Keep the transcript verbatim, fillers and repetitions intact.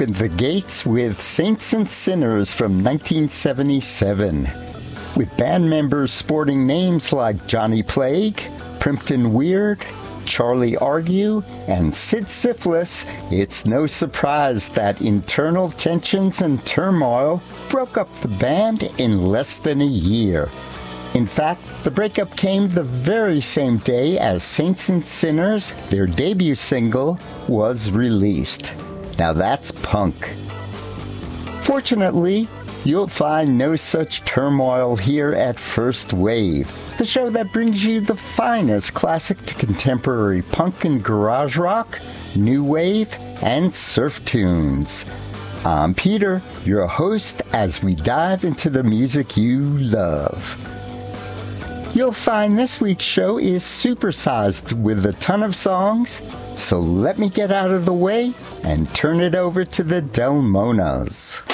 opened the gates with Saints and Sinners from nineteen seventy-seven. With band members sporting names like Johnny Plague, Primpton Weird, Charlie Argue, and Sid Syphilis, it's no surprise that internal tensions and turmoil broke up the band in less than a year. In fact, the breakup came the very same day as Saints and Sinners, their debut single, was released. Now that's punk. Fortunately, you'll find no such turmoil here at First Wave, the show that brings you the finest classic to contemporary punk and garage rock, new wave, and surf tunes. I'm Peter, your host, as we dive into the music you love. You'll find this week's show is supersized with a ton of songs, so let me get out of the way and turn it over to the Del Monas.